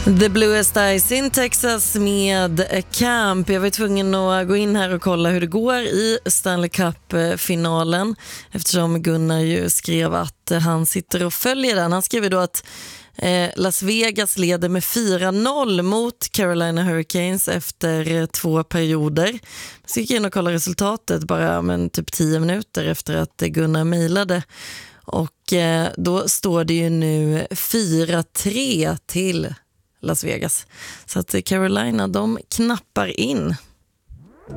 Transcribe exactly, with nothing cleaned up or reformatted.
The Bluest Eyes in Texas med Camp. Jag var tvungen att gå in här och kolla hur det går i Stanley Cup-finalen eftersom Gunnar ju skrev att han sitter och följer den. Han skrev då att eh, Las Vegas leder med fyra noll mot Carolina Hurricanes efter två perioder. Så gick jag in och kollade resultatet bara men typ tio minuter efter att Gunnar mejlade. Och eh, då står det ju nu fyra tre till Las Vegas. Så att Carolina, de knappar in.